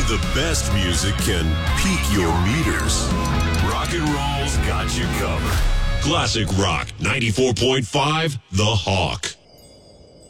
the best music can pique your meters. Rock and roll's got you covered. Classic Rock 94.5, The Hawk.